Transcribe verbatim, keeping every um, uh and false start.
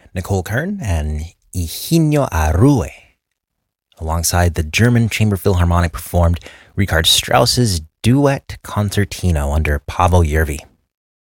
Nicole Kern and Higinio Arrue. Alongside the German Chamber Philharmonic performed Richard Strauss's Duet Concertino under Paavo Järvi.